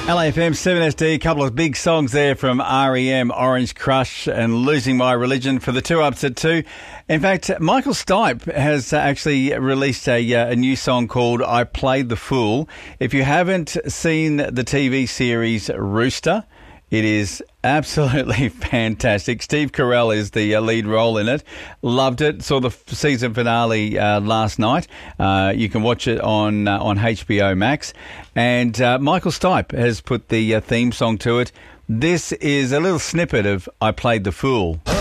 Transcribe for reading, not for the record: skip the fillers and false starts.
LAFM 7SD, a couple of big songs there from REM, Orange Crush and Losing My Religion for the 2 Ups at 2. In fact, Michael Stipe has actually released a new song called I Played the Fool. If you haven't seen the TV series Rooster, it is absolutely fantastic. Steve Carell is the lead role in it. Loved it. Saw the season finale last night. You can watch it on HBO Max. And Michael Stipe has put the theme song to it. This is a little snippet of I Played the Fool.